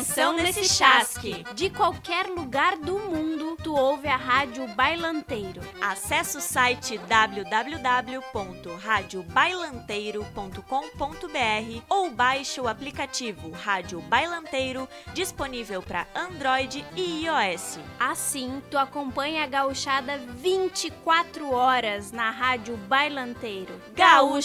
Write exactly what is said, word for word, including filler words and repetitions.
atenção nesse chasque. De qualquer lugar do mundo, tu ouve a Rádio Bailanteiro. Acesse o site w w w ponto rádio bailanteiro ponto com ponto b r ou baixe o aplicativo Rádio Bailanteiro, disponível para Android e iOS. Assim, tu acompanha a gauchada vinte e quatro horas na Rádio Bailanteiro. Gaúcho